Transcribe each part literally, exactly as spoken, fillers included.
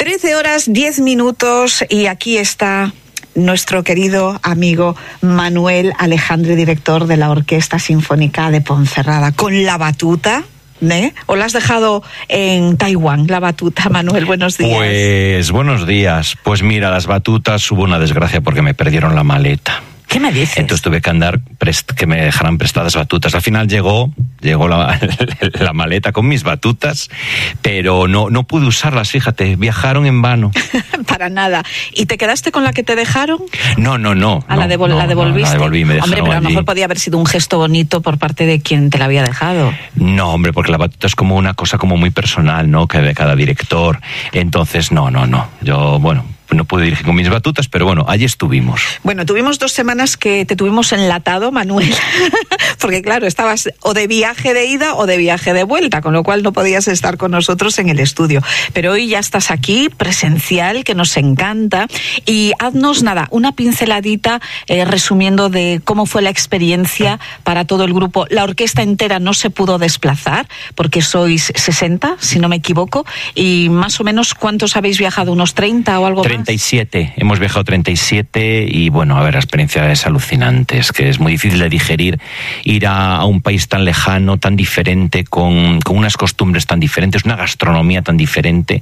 trece horas, diez minutos y aquí está nuestro querido amigo Manuel Alejandre, director de la Orquesta Sinfónica de Ponferrada, con la batuta. ¿Eh? ¿O la has dejado en Taiwán, la batuta, Manuel? Buenos días. Pues buenos días. Pues mira, las batutas hubo una desgracia porque me perdieron la maleta. ¿Qué me dices? Entonces tuve que andar, prest- que me dejaran prestadas batutas. Al final llegó, llegó la, la maleta con mis batutas, pero no, no pude usarlas, fíjate, viajaron en vano. Para nada. ¿Y te quedaste con la que te dejaron? No, no, no. ¿A no, la, devol- no, la devolviste? No, la devolví, me dejaron Hombre, pero a lo allí. mejor podía haber sido un gesto bonito por parte de quien te la había dejado. No, hombre, porque la batuta es como una cosa como muy personal, ¿no? Que de cada director. Entonces, no, no, no. Yo, bueno, no pude dirigir con mis batutas, pero bueno, allí estuvimos. Bueno, tuvimos dos semanas que te tuvimos enlatado, Manuel, porque claro, estabas o de viaje de ida o de viaje de vuelta, con lo cual no podías estar con nosotros en el estudio. Pero hoy ya estás aquí, presencial, que nos encanta, y haznos nada, una pinceladita eh, resumiendo de cómo fue la experiencia para todo el grupo. La orquesta entera no se pudo desplazar, porque sois sesenta, si no me equivoco, y más o menos, ¿cuántos habéis viajado? ¿Unos treinta o algo más? treinta y siete, hemos viajado treinta y siete y bueno, a ver, la experiencia es alucinante, es que es muy difícil de digerir ir a, a un país tan lejano, tan diferente, con, con unas costumbres tan diferentes, una gastronomía tan diferente,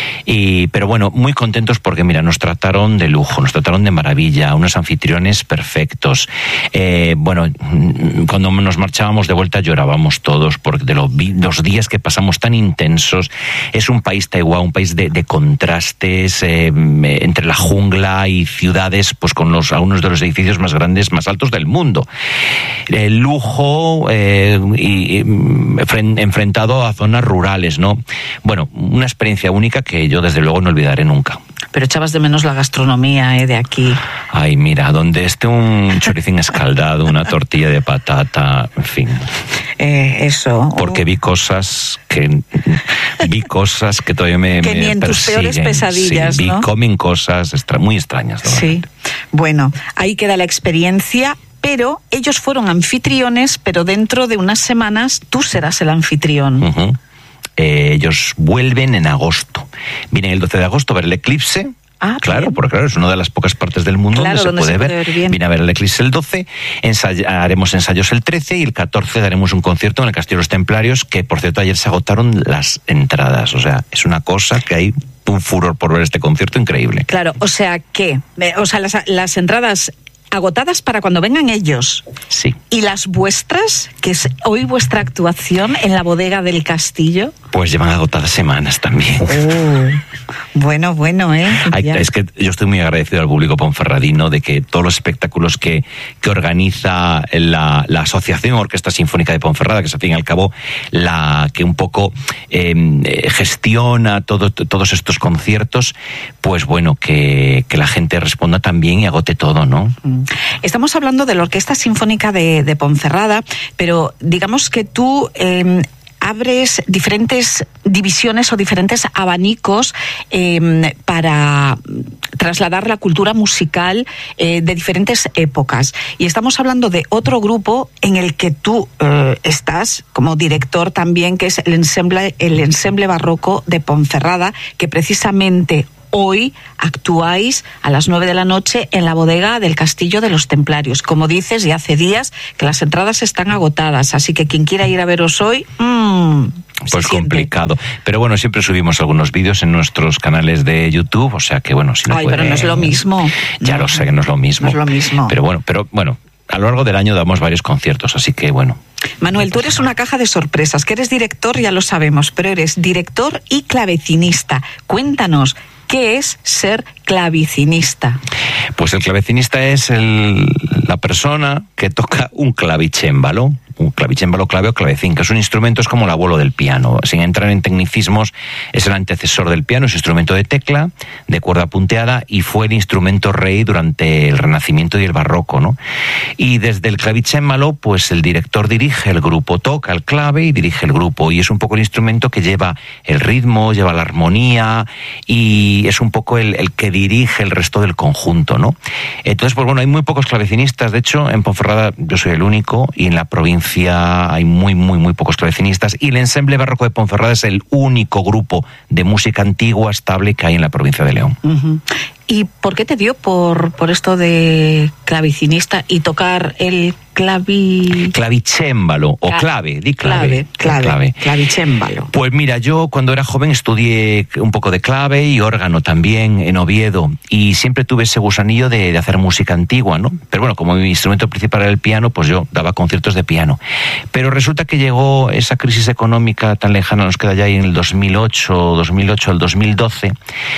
y, pero bueno, muy contentos porque mira, nos trataron de lujo, nos trataron de maravilla, unos anfitriones perfectos, eh, bueno, cuando nos marchábamos de vuelta llorábamos todos porque de los, los días que pasamos tan intensos. Es un país, Taiwán, un país de, de contrastes, eh, entre la jungla y ciudades, pues con los algunos de los edificios más grandes, más altos del mundo. El lujo eh, y, y enfrentado a zonas rurales, ¿no? Bueno, una experiencia única que yo desde luego no olvidaré nunca. Pero echabas de menos la gastronomía, ¿eh? De aquí. Ay, mira, donde esté un choricín escaldado, una tortilla de patata, en fin. Eh, eso. Porque vi cosas que vi cosas que todavía me que me ni en tus peores pesadillas, sí, vi, ¿no? comen cosas extra, muy extrañas. Sí. Bueno, ahí queda la experiencia. Pero ellos fueron anfitriones, pero dentro de unas semanas tú serás el anfitrión. Uh-huh. Eh, ellos vuelven en agosto. Vienen el doce de agosto a ver el eclipse. Ah, claro, bien. porque claro, es una de las pocas partes del mundo Claro, donde, donde se, se puede puede ver. ver bien. Viene a ver el eclipse el doce, ensay- haremos ensayos el trece y el catorce daremos un concierto en el Castillo de los Templarios, que por cierto ayer se agotaron las entradas. O sea, es una cosa que hay un furor por ver este concierto increíble. Claro, o sea que, o sea, las, las entradas agotadas para cuando vengan ellos. Sí. ¿Y las vuestras, que es hoy vuestra actuación en la bodega del castillo? Pues llevan agotadas semanas también. Oh, bueno, bueno, ¿eh? Hay, es que yo estoy muy agradecido al público ponferradino de que todos los espectáculos que, que organiza la, la Asociación Orquesta Sinfónica de Ponferrada, que es al fin y al cabo la que un poco eh, gestiona todo, todos estos conciertos, pues bueno, que, que la gente responda también y agote todo, ¿no? Estamos hablando de la Orquesta Sinfónica de, de Ponferrada, pero digamos que tú eh, abres diferentes divisiones o diferentes abanicos eh, para trasladar la cultura musical eh, de diferentes épocas. Y estamos hablando de otro grupo en el que tú eh, estás como director también, que es el ensemble, el ensemble barroco de Ponferrada, que precisamente hoy actuáis a las nueve de la noche en la bodega del Castillo de los Templarios. Como dices, y hace días que las entradas están agotadas, así que quien quiera ir a veros hoy, mmm, pues complicado. Pero bueno, siempre subimos algunos vídeos en nuestros canales de YouTube, o sea que bueno, si no Ay, puede, pero no es lo mismo. Ya no, lo sé que no es lo mismo. No es lo mismo. Pero bueno, pero bueno, a lo largo del año damos varios conciertos, así que bueno. Manuel, tú eres una caja de sorpresas, que eres director, ya lo sabemos, pero eres director y clavecinista. Cuéntanos, ¿qué es ser clavecinista? Pues el clavecinista es el, la persona que toca un clavicémbalo, un clavicémbalo, clave o clavecín, que es un instrumento, es como el abuelo del piano. Sin entrar en tecnicismos, es el antecesor del piano, es un instrumento de tecla, de cuerda punteada, y fue el instrumento rey durante el Renacimiento y el Barroco, ¿no? Y desde el clavicémbalo, pues el director dirige, el grupo toca el clave y dirige el grupo, y es un poco el instrumento que lleva el ritmo, lleva la armonía, y es un poco el, el que dirige el resto del conjunto, ¿no? Entonces, pues bueno, hay muy pocos clavecinistas. De hecho, en Ponferrada yo soy el único, y en la provincia Valencia hay muy, muy, muy pocos clavecinistas, y el Ensemble Barroco de Ponferrada es el único grupo de música antigua estable que hay en la provincia de León. Uh-huh. ¿Y por qué te dio por, por esto de clavicinista y tocar el clavi... clavicémbalo o clave, di clave. Clave, clave, clave. Clavicémbalo. Pues mira, yo cuando era joven estudié un poco de clave y órgano también en Oviedo, y siempre tuve ese gusanillo de, de hacer música antigua, ¿no? Pero bueno, como mi instrumento principal era el piano, pues yo daba conciertos de piano. Pero resulta que llegó esa crisis económica tan lejana, nos queda ya ahí en el dos mil ocho, dos mil ocho al dos mil doce,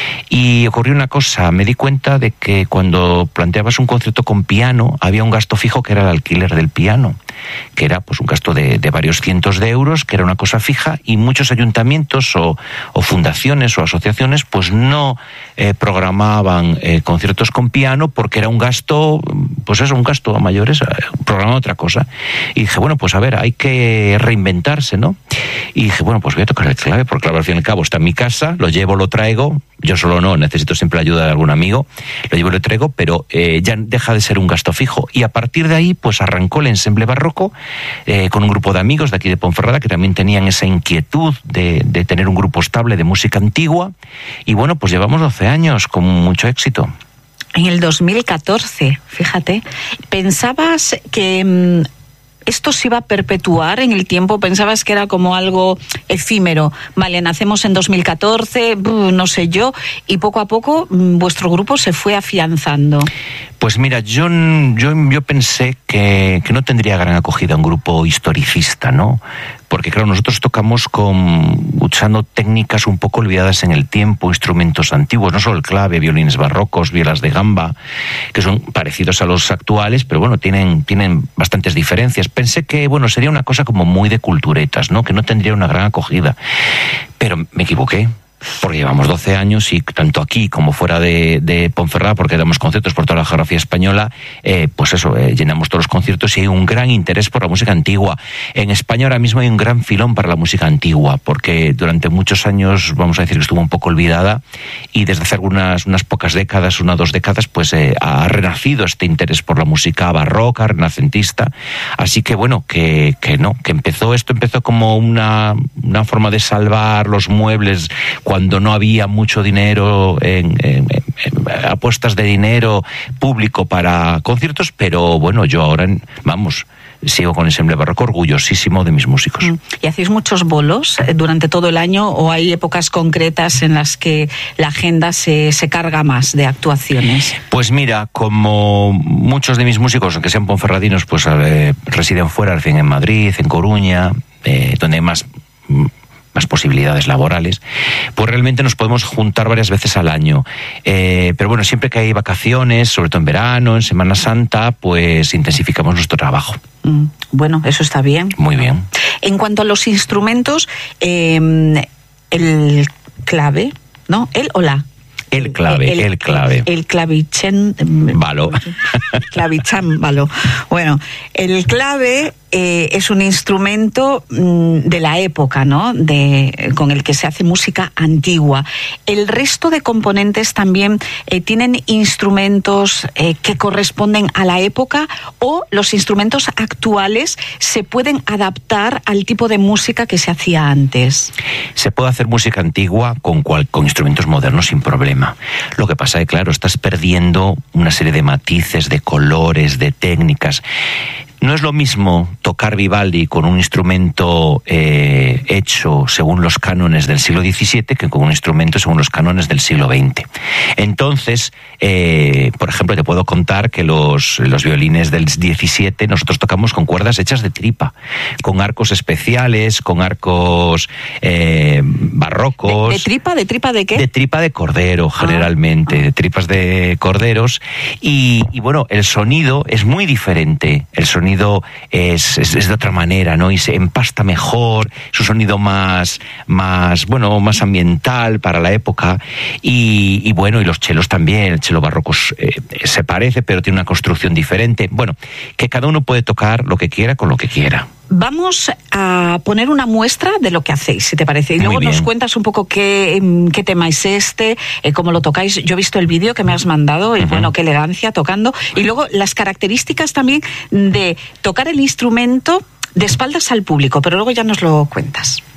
y ocurrió una cosa. Me di cuenta de que cuando planteabas un concierto con piano había un gasto fijo que era el alquiler del piano, que era pues un gasto de, de varios cientos de euros, que era una cosa fija, y muchos ayuntamientos o, o fundaciones o asociaciones pues no eh, programaban eh, conciertos con piano porque era un gasto, pues eso, un gasto a mayores, eh, programaban otra cosa. Y dije, bueno, pues a ver, hay que reinventarse, ¿no? Y dije, bueno, pues voy a tocar el clave, porque claro, al fin y al cabo está en mi casa, lo llevo, lo traigo, yo solo no, necesito siempre la ayuda de algún amigo, lo llevo y lo traigo, pero eh, ya deja de ser un gasto fijo. Y a partir de ahí, pues arrancó el Ensemble Barroco eh, con un grupo de amigos de aquí de Ponferrada que también tenían esa inquietud de, de tener un grupo estable de música antigua, y bueno, pues llevamos doce años con mucho éxito. En el dos mil catorce, fíjate, ¿pensabas que mmm, esto se iba a perpetuar en el tiempo? ¿Pensabas que era como algo efímero? Vale, nacemos en dos mil catorce, no sé yo, y poco a poco vuestro grupo se fue afianzando. Pues mira, yo, yo, yo pensé que, que no tendría gran acogida un grupo historicista, ¿no? Porque claro, nosotros tocamos con, usando técnicas un poco olvidadas en el tiempo, instrumentos antiguos, no solo el clave, violines barrocos, violas de gamba, que son parecidos a los actuales, pero bueno, tienen, tienen bastantes diferencias. Pensé que, bueno, sería una cosa como muy de culturetas, ¿no? Que no tendría una gran acogida. Pero me equivoqué, porque llevamos doce años y tanto aquí como fuera de, de Ponferrada, porque damos conciertos por toda la geografía española, eh, pues eso, eh, llenamos todos los conciertos y hay un gran interés por la música antigua. En España ahora mismo hay un gran filón para la música antigua, porque durante muchos años, vamos a decir que estuvo un poco olvidada, y desde hace algunas unas pocas décadas, una o dos décadas, pues eh, ha renacido este interés por la música barroca, renacentista. Así que bueno, que, que no, que empezó, esto empezó como una, una forma de salvar los muebles cuando no había mucho dinero, en, en, en apuestas de dinero público para conciertos, pero bueno, yo ahora, vamos, sigo con el Ensemble Barroco orgullosísimo de mis músicos. ¿Y hacéis muchos bolos durante todo el año, o hay épocas concretas en las que la agenda se, se carga más de actuaciones? Pues mira, como muchos de mis músicos, aunque sean ponferradinos, pues eh, residen fuera, recién en Madrid, en Coruña, eh, donde hay más... más posibilidades laborales, pues realmente nos podemos juntar varias veces al año. Eh, pero bueno, siempre que hay vacaciones, sobre todo en verano, en Semana Santa, pues intensificamos nuestro trabajo. Mm, bueno, eso está bien. Muy bien. En cuanto a los instrumentos, eh, el clave, ¿no? ¿El o la? El clave, el, el clave. El, el clavicémbalo. Clavicémbalo. Bueno, el clave eh, es un instrumento mmm, de la época, ¿no? De, con el que se hace música antigua. El resto de componentes también eh, tienen instrumentos eh, que corresponden a la época, o los instrumentos actuales se pueden adaptar al tipo de música que se hacía antes. Se puede hacer música antigua con, cual, con instrumentos modernos sin problema. Lo que pasa es que, claro, estás perdiendo una serie de matices, de colores, de técnicas. No es lo mismo tocar Vivaldi con un instrumento eh, hecho según los cánones del siglo diecisiete que con un instrumento según los cánones del siglo veinte. Entonces, eh, por ejemplo, te puedo contar que los, los violines del diecisiete nosotros tocamos con cuerdas hechas de tripa, con arcos especiales, con arcos eh, barrocos. ¿De, de tripa? ¿De tripa de qué? De tripa de cordero, generalmente, ah, ah. de tripas de corderos. Y, y bueno, el sonido es muy diferente. El sonido Es, es, es de otra manera, ¿no? Y se empasta mejor, es un sonido más, más, bueno, más ambiental para la época. Y, y bueno, y los chelos también, el chelo barroco eh, se parece, pero tiene una construcción diferente. Bueno, que cada uno puede tocar lo que quiera con lo que quiera. Vamos a poner una muestra de lo que hacéis, si te parece. Y luego nos cuentas un poco qué, qué tema es este, eh, cómo lo tocáis. Yo he visto el vídeo que me has mandado y uh-huh. bueno, qué elegancia tocando. Y luego las características también de tocar el instrumento de espaldas al público, pero luego ya nos lo cuentas.